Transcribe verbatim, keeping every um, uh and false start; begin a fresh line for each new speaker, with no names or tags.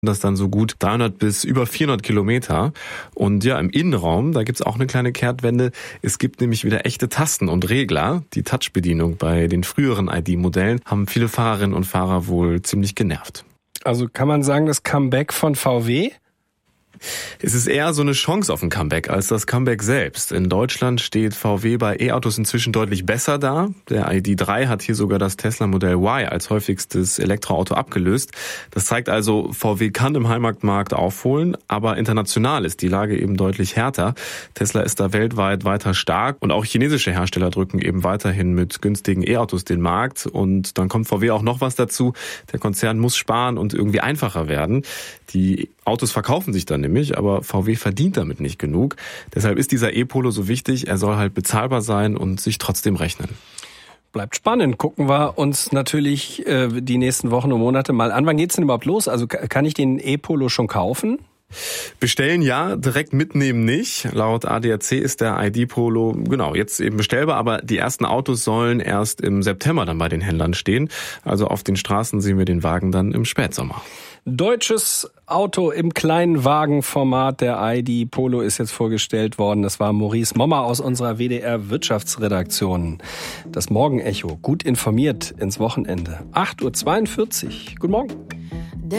Das dann so gut dreihundert bis über vierhundert Kilometer. Und ja, im Innenraum, da gibt's auch eine kleine Kehrtwende. Es gibt nämlich wieder echte Tasten und Regler. Die Touchbedienung bei den früheren I D-Modellen haben viele Fahrerinnen und Fahrer wohl ziemlich genervt.
Also kann man sagen, das Comeback von V W?
Es ist eher so eine Chance auf ein Comeback als das Comeback selbst. In Deutschland steht V W bei E-Autos inzwischen deutlich besser da. Der I D drei hat hier sogar das Tesla Modell Y als häufigstes Elektroauto abgelöst. Das zeigt also, V W kann im Heimatmarkt aufholen, aber international ist die Lage eben deutlich härter. Tesla ist da weltweit weiter stark und auch chinesische Hersteller drücken eben weiterhin mit günstigen E-Autos den Markt. Und dann kommt V W auch noch was dazu. Der Konzern muss sparen und irgendwie einfacher werden. Die Autos verkaufen sich dann nämlich, aber V W verdient damit nicht genug. Deshalb ist dieser E-Polo so wichtig. Er soll halt bezahlbar sein und sich trotzdem rechnen.
Bleibt spannend. Gucken wir uns natürlich äh, die nächsten Wochen und Monate mal an. Wann geht's denn überhaupt los? Also kann ich den E-Polo schon kaufen?
Bestellen ja, direkt mitnehmen nicht. Laut A D A C ist der I D-Polo, genau, jetzt eben bestellbar, aber die ersten Autos sollen erst im September dann bei den Händlern stehen. Also auf den Straßen sehen wir den Wagen dann im Spätsommer.
Deutsches Auto im kleinen Wagenformat, der I D-Polo ist jetzt vorgestellt worden. Das war Maurice Mommer aus unserer W D R-Wirtschaftsredaktion. Das Morgenecho, gut informiert ins Wochenende. acht Uhr zweiundvierzig. Guten Morgen.